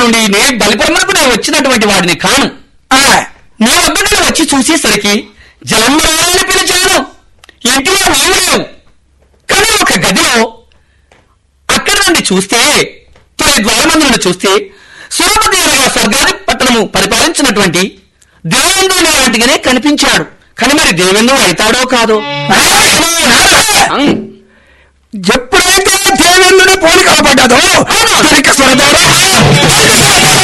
నుండి నే బలిపరమునకు నేను వచ్చినటువంటి వాడిని కాను. నీ వద్దకు వచ్చి చూసేసరికి జలమ్మని పిలిచాను. ఇంటిలో నీవు లేవు. కానీ ఒక గదిలో అక్కడ నుండి చూస్తే తొలి ద్వారమందులను చూస్తే సురపతిగా స్వర్గాది పట్టణము పరిపాలించినటువంటి దేవేంద్రుని లాంటిగానే కనిపించాడు. కానీ మరి దేవేంద్రుడు అవుతాడో కాదో. ఎప్పుడైతే దేవేంద్రుని పోలి కనపడ్డాదో స్వర్గ